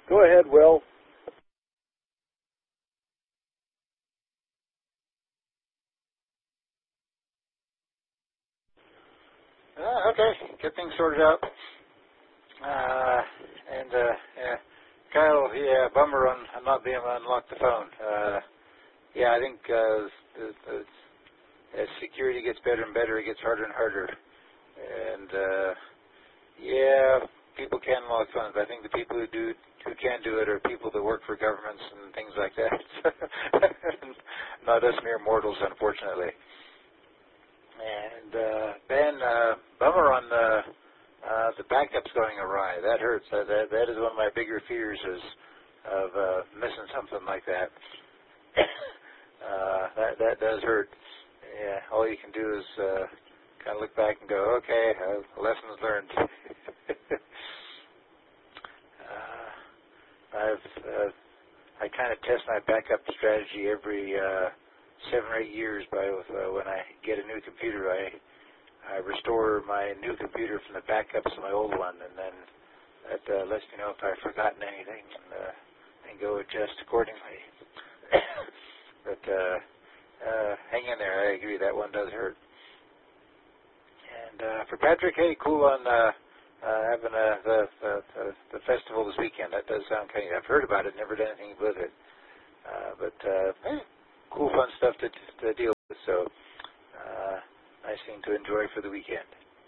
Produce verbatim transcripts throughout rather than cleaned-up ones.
Go ahead, Will. Uh, okay, get things sorted out. Uh, and, uh, yeah, Kyle, yeah, bummer on, on not being able to unlock the phone. Uh, yeah, I think uh, the, the, as security gets better and better, it gets harder and harder. And, uh, yeah, people can unlock phones, but I think the people who do who can do it are people that work for governments and things like that. Not us mere mortals, unfortunately. And uh, Ben, uh, bummer on the uh, the backups going awry. That hurts. That, that that is one of my bigger fears is of uh, missing something like that. uh, that that does hurt. Yeah, all you can do is uh, kind of look back and go, okay, uh, lessons learned. uh, I've uh, I kind of test my backup strategy every. Uh, seven or eight years by uh, when I get a new computer, I, I restore my new computer from the backups of my old one, and then that uh, lets me know if I've forgotten anything and, uh, and go adjust accordingly. But uh, uh, hang in there. I agree, that one does hurt. And uh, for Patrick, hey, cool on uh, uh, having uh, the, the, the the festival this weekend. That does sound kind of, I've heard about it, never done anything with it. Uh, but uh, hey, cool, fun stuff to, to deal with. So, uh, nice thing to enjoy for the weekend.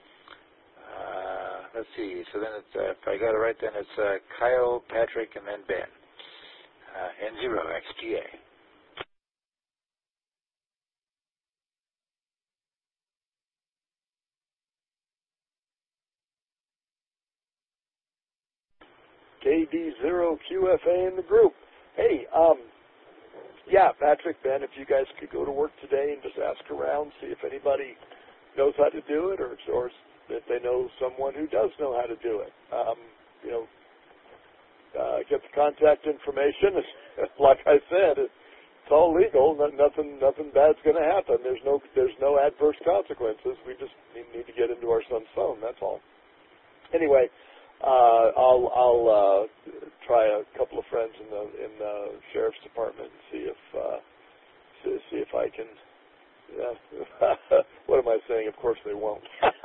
Uh, let's see. So then, it's, uh, if I got it right, then it's uh, Kyle, Patrick, and then Ben. Uh, N zero X G A. K D zero Q F A in the group. Hey, um, yeah, Patrick, Ben, if you guys could go to work today and just ask around, see if anybody knows how to do it, or, or if they know someone who does know how to do it. Um, you know, uh, get the contact information. Like I said, it, it's all legal. No, nothing, nothing bad's going to happen. There's no, there's no adverse consequences. We just need, need to get into our son's phone. That's all. Anyway. Uh, I'll I'll uh, try a couple of friends in the in the sheriff's department and see if uh, see, see if I can. Uh, what am I saying? Of course they won't.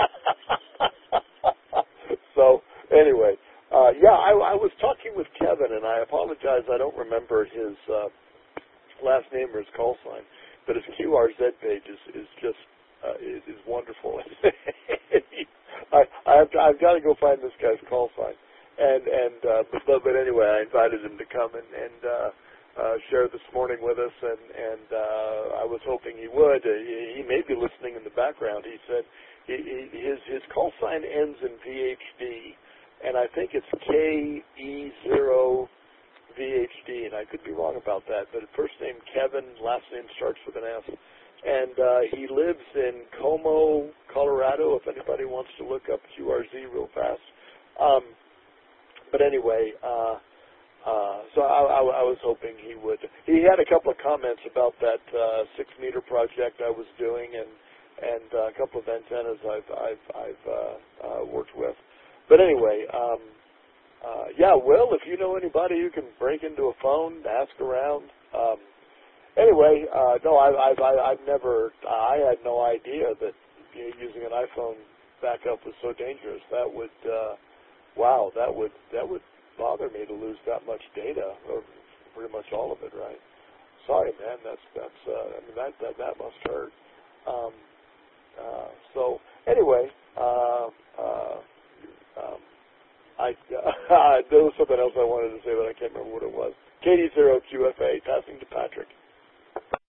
So anyway, uh, yeah, I, I was talking with Kevin, and I apologize. I don't remember his uh, last name or his call sign, but his Q R Z page is is just uh, is, is wonderful. I, I've, I've got to go find this guy's call sign, and and uh, but, but anyway, I invited him to come and, and uh, uh, share this morning with us, and and uh, I was hoping he would. Uh, he, he may be listening in the background. He said he, he, his his call sign ends in V H D, and I think it's K E zero V H D, and I could be wrong about that. But first name Kevin, last name starts with an S. And uh, he lives in Como, Colorado, if anybody wants to look up Q R Z real fast. Um, but anyway, uh, uh, so I, I, I was hoping he would. He had a couple of comments about that uh, six-meter project I was doing, and and uh, a couple of antennas I've I've, I've uh, uh, worked with. But anyway, um, uh, yeah, Will, if you know anybody who can break into a phone, ask around. Um, Anyway, uh, no, I, I've, I, I've never, I had no idea that you know, using an iPhone backup was so dangerous. That would, uh, wow, that would, that would bother me to lose that much data, or pretty much all of it, right? Sorry, man, that's, that's, uh, I mean, that, that, that must hurt. Um, uh, so, anyway, uh, uh, um, I, uh, there was something else I wanted to say, but I can't remember what it was. K D zero Q F A, passing to Patrick.